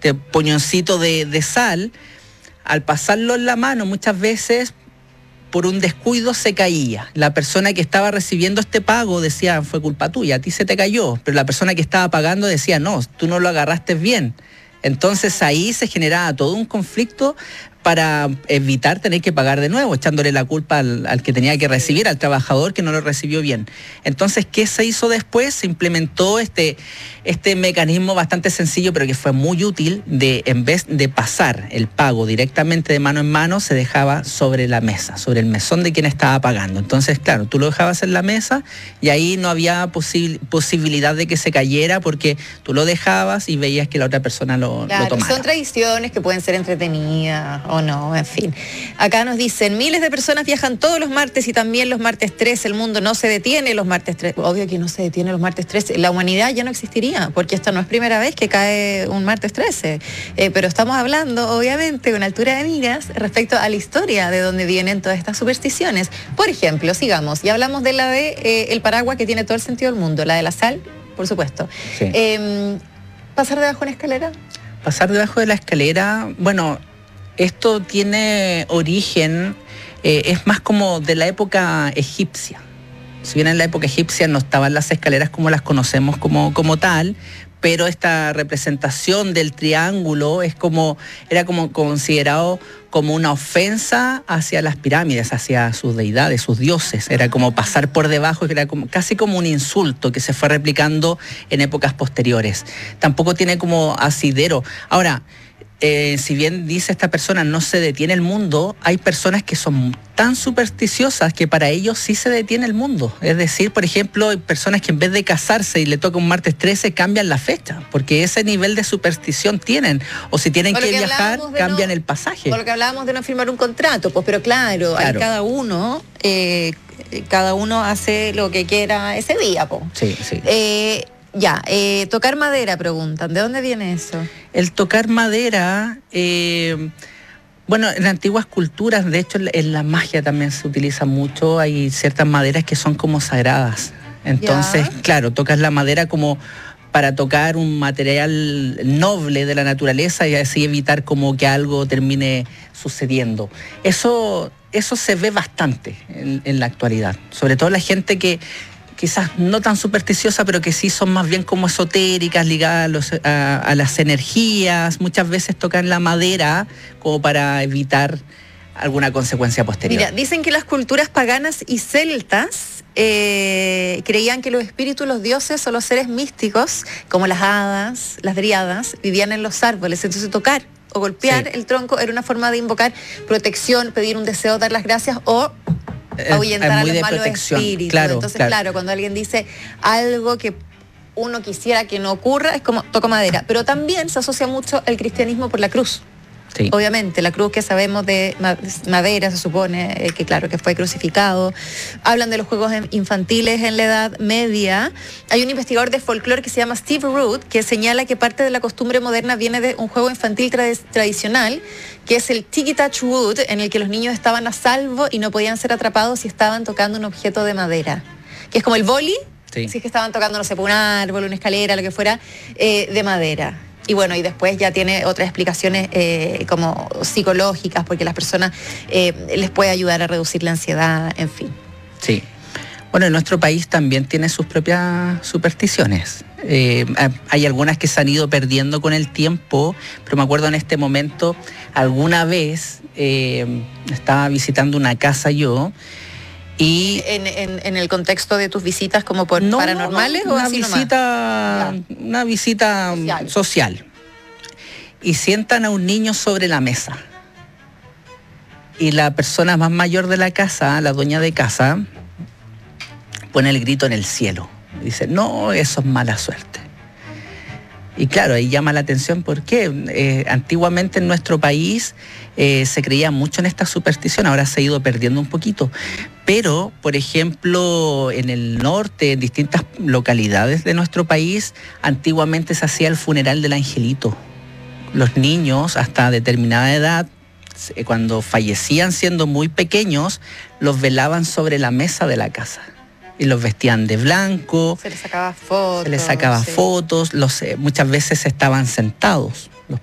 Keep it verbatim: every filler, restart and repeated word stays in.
este puñoncito de, de sal, al pasarlo en la mano muchas veces por un descuido se caía. La persona que estaba recibiendo este pago decía, fue culpa tuya, a ti se te cayó, pero la persona que estaba pagando decía, no, tú no lo agarraste bien. Entonces ahí se generaba todo un conflicto para evitar tener que pagar de nuevo, echándole la culpa al, al que tenía que recibir, al trabajador que no lo recibió bien. Entonces, ¿qué se hizo después? Se implementó este, este mecanismo bastante sencillo, pero que fue muy útil, de en vez de pasar el pago directamente de mano en mano, se dejaba sobre la mesa, sobre el mesón de quien estaba pagando. Entonces, claro, tú lo dejabas en la mesa y ahí no había posi- posibilidad de que se cayera, porque tú lo dejabas y veías que la otra persona lo, claro, lo tomara. Son tradiciones que pueden ser entretenidas o no, en fin. Acá nos dicen, miles de personas viajan todos los martes y también los martes trece, el mundo no se detiene los martes trece, obvio que no se detiene los martes trece, la humanidad ya no existiría, porque esta no es primera vez que cae un martes trece, eh, pero estamos hablando, obviamente, con altura de miras respecto a la historia de dónde vienen todas estas supersticiones. Por ejemplo, sigamos, ya hablamos de la de eh, el paraguas, que tiene todo el sentido del mundo, la de la sal, por supuesto. Sí. Eh, ¿Pasar debajo de una escalera? Pasar debajo de la escalera, bueno, esto tiene origen, eh, es más como de la época egipcia. Si bien en la época egipcia no estaban las escaleras como las conocemos como, como tal, pero esta representación del triángulo es como, era como considerado como una ofensa hacia las pirámides, hacia sus deidades, sus dioses. Era como pasar por debajo, era como, casi como un insulto que se fue replicando en épocas posteriores. Tampoco tiene como asidero. Ahora, Eh, si bien dice esta persona no se detiene el mundo, hay personas que son tan supersticiosas que para ellos sí se detiene el mundo. Es decir, por ejemplo, hay personas que en vez de casarse y le toca un martes trece, cambian la fecha, porque ese nivel de superstición tienen. O si tienen que, que viajar, cambian no, el pasaje. Por lo que hablábamos de no firmar un contrato, pues, pero claro, claro. Hay cada uno, eh, cada uno hace lo que quiera ese día, pues. Sí, sí. Eh, Ya, eh, tocar madera, preguntan. ¿De dónde viene eso? El tocar madera, eh, bueno, en antiguas culturas, de hecho en la magia también se utiliza mucho. Hay ciertas maderas que son como sagradas. Entonces, ya. Claro, tocas la madera como para tocar un material noble de la naturaleza y así evitar como que algo termine sucediendo. Eso, eso se ve bastante en, en la actualidad. Sobre todo la gente que quizás no tan supersticiosa, pero que sí son más bien como esotéricas, ligadas a, los, a, a las energías. Muchas veces tocan la madera como para evitar alguna consecuencia posterior. Mira, dicen que las culturas paganas y celtas eh, creían que los espíritus, los dioses o los seres místicos, como las hadas, las dríadas, vivían en los árboles. Entonces tocar o golpear sí. el tronco era una forma de invocar protección, pedir un deseo, dar las gracias o ahuyentar a los malos espíritus. Claro, Entonces, claro. claro, cuando alguien dice algo que uno quisiera que no ocurra, es como toca madera. Pero también se asocia mucho el cristianismo por la cruz. Sí. Obviamente, la cruz que sabemos de madera, se supone eh, que claro, que fue crucificado. Hablan de los juegos infantiles en la Edad Media. Hay un investigador de folclore que se llama Steve Root, que señala que parte de la costumbre moderna viene de un juego infantil tra- tradicional, que es el Tiki Touch Wood, en el que los niños estaban a salvo y no podían ser atrapados si estaban tocando un objeto de madera. Que es como el boli, sí. Si es que estaban tocando, no sé, un árbol, una escalera, lo que fuera, eh, de madera. Y bueno, y después ya tiene otras explicaciones eh, como psicológicas, porque las personas eh, les puede ayudar a reducir la ansiedad, en fin. Sí. Bueno, en nuestro país también tiene sus propias supersticiones. Eh, hay algunas que se han ido perdiendo con el tiempo, pero me acuerdo en este momento, alguna vez eh, estaba visitando una casa yo, y en, en, en el contexto de tus visitas como por no, paranormales no, o una así visita, una visita social. social. Y sientan a un niño sobre la mesa. Y la persona más mayor de la casa, la dueña de casa, pone el grito en el cielo. Dice, no, eso es mala suerte. Y claro, ahí llama la atención porque eh, antiguamente en nuestro país eh, se creía mucho en esta superstición, ahora se ha ido perdiendo un poquito. Pero, por ejemplo, en el norte, en distintas localidades de nuestro país, antiguamente se hacía el funeral del angelito. Los niños, hasta determinada edad, cuando fallecían siendo muy pequeños, los velaban sobre la mesa de la casa. Y los vestían de blanco. Se les sacaba fotos. Se les sacaba sí. fotos. Los, eh, muchas veces estaban sentados. Los